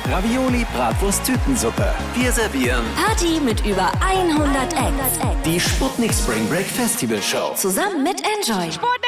Ravioli, Bratwurst, Tütensuppe. Wir servieren Party mit über 100 Acts. die Sputnik Spring Break Festival Show. Zusammen mit Enjoy.